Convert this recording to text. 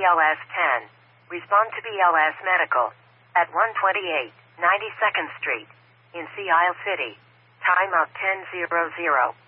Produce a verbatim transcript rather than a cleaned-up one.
L S ten. Respond to B L S Medical at one twenty-eight ninety-second Street in Sea Isle City. Time of ten zero zero.